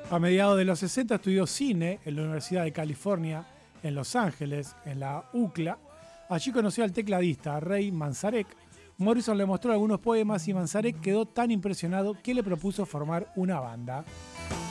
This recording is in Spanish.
A mediados de los 60 estudió cine en la Universidad de California, en Los Ángeles, en la UCLA. Allí conoció al tecladista Ray Manzarek. Morrison le mostró algunos poemas y Manzarek quedó tan impresionado que le propuso formar una banda.